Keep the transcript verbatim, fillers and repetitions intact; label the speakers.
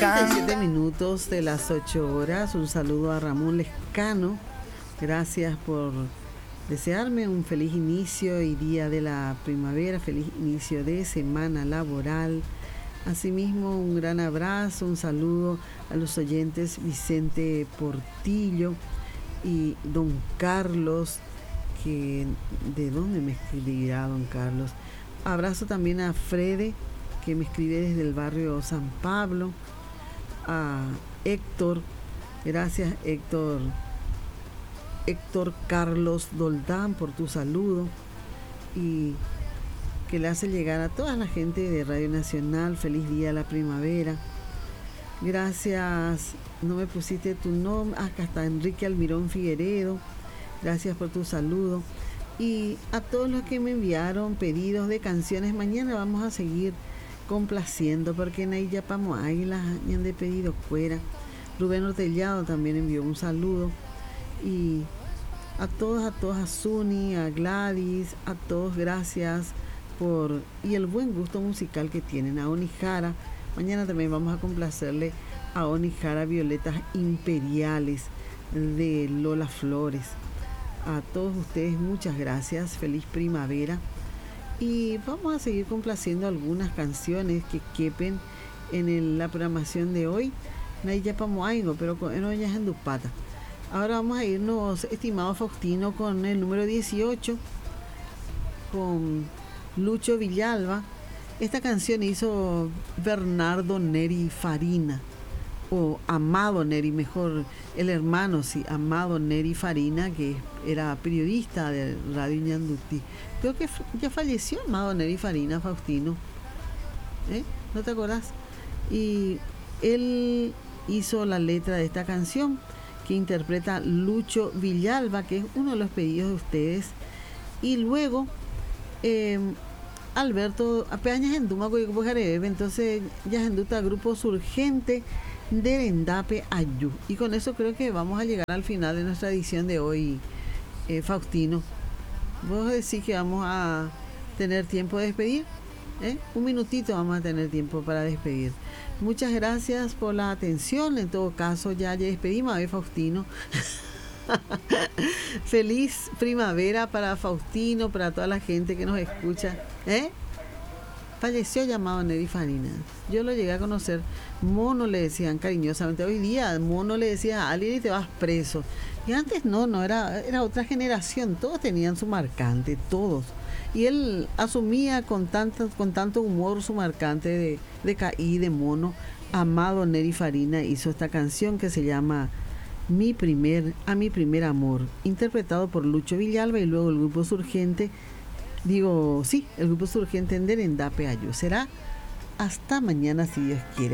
Speaker 1: treinta y siete
Speaker 2: minutos de las ocho horas. Un saludo a Ramón Lescano. Gracias por desearme un feliz inicio y día de la primavera, feliz inicio de semana laboral. Asimismo, un gran abrazo, un saludo a los oyentes Vicente Portillo y don Carlos, que ¿de dónde me escribirá don Carlos? Abrazo también a Frede, que me escribe desde el barrio San Pablo, a Héctor, gracias Héctor, Héctor Carlos Doldán por tu saludo y que le hace llegar a toda la gente de Radio Nacional, feliz día de la primavera. Gracias, no me pusiste tu nombre, acá está Enrique Almirón Figueredo, gracias por tu saludo. Y a todos los que me enviaron pedidos de canciones, mañana vamos a seguir complaciendo, porque en ahí ya vamos a ir las han de pedido fuera. Rubén Ortellado también envió un saludo. Y a todos, a todos, a Suni, a Gladys, a todos, gracias por y el buen gusto musical que tienen. A Oni Jara, mañana también vamos a complacerle a Oni Jara Violetas Imperiales de Lola Flores. A todos ustedes muchas gracias, feliz primavera, y vamos a seguir complaciendo algunas canciones que quepen en el, la programación de hoy. No hay ya pamoaigo, pero no ya es en Dupata. Ahora vamos a irnos, estimado Faustino, con el número dieciocho, con Lucho Villalba. Esta canción hizo Bernardo Neri Farina, o Amado Neri, mejor, el hermano, sí, Amado Neri Farina, que era periodista de Radio Ñanduti. Creo que ya falleció Amado Neri Farina, Faustino. ¿Eh? ¿No te acordás? Y él hizo la letra de esta canción, que interpreta Lucho Villalba, que es uno de los pedidos de ustedes. Y luego eh, Alberto apeañas en Duma, entonces ya en Duta Grupo Surgente de Rendape Ayú. Y con eso creo que vamos a llegar al final de nuestra edición de hoy, eh, Faustino. Vos decís que vamos a tener tiempo de despedir, ¿eh? Un minutito vamos a tener tiempo para despedir. Muchas gracias por la atención. En todo caso, ya, ya despedimos a ver, Faustino. Feliz primavera para Faustino, para toda la gente que nos escucha. ¿Eh? Falleció llamado Neri Farina. Yo lo llegué a conocer. Mono le decían cariñosamente. Hoy día Mono le decía a alguien y te vas preso. Y antes no, no, era, era otra generación. Todos tenían su marcante, todos. Y él asumía con tanto, con tanto humor su marcante de, de Caí, de Mono. Amado Neri Farina hizo esta canción que se llama Mi primer, a mi primer amor, interpretado por Lucho Villalba y luego el grupo Surgente, digo, sí, el grupo Surgente en Derendape Ayú. Será hasta mañana si Dios quiere.